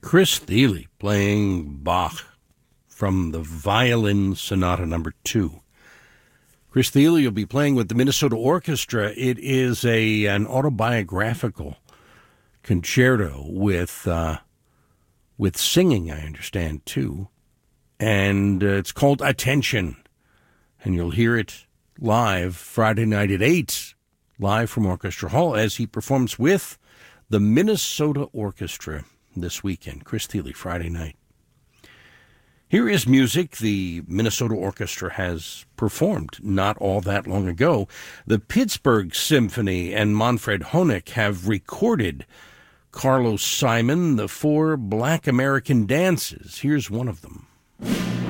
Chris Thile playing Bach from the Violin Sonata No. 2. Chris Thile will be playing with the Minnesota Orchestra. It is an autobiographical concerto with singing, I understand, too. And it's called Attention. And you'll hear it live Friday night at 8, live from Orchestra Hall, as he performs with the Minnesota Orchestra this weekend. Chris Thile, Friday night. Here is music the Minnesota Orchestra has performed not all that long ago. The Pittsburgh Symphony and Manfred Honeck have recorded Carlos Simon, the 4 Black American dances. Here's one of them.